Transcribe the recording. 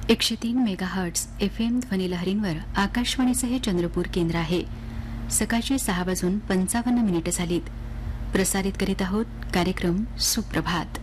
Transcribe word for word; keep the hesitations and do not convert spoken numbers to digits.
एकशे तीन megahertz F M ध्वनिलहरींवर आकाशवाणीचे हे चंद्रपूर केंद्र आहे. सकाळची सहा वाजून पंचावन्न मिनिटं झालीत. प्रसारित करीत आहोत कार्यक्रम सुप्रभात.